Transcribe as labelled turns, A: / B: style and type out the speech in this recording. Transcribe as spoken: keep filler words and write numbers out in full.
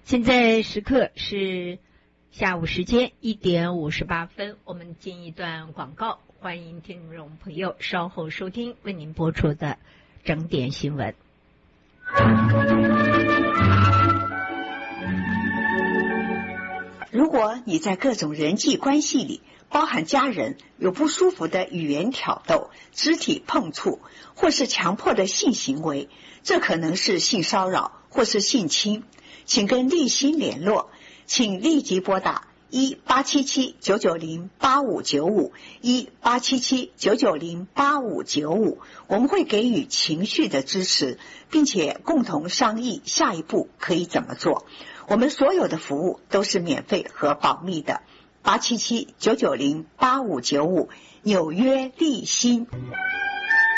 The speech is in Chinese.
A: 现在时刻是下午时间一点五十八分，我们进一段广告，欢迎听众朋友稍后收听为您播出的整点新闻。
B: 如果你在各种人际关系里，包含家人，有不舒服的语言挑逗、肢体碰触，或是强迫的性行为，这可能是性骚扰或是性侵，请跟立新联络，请立即拨打一八七七九九零八五九五一八七七九九零八五九五，我们会给予情绪的支持，并且共同商议下一步可以怎么做。我们所有的服务都是免费和保密的。八七七九九零八五九五，纽约立新。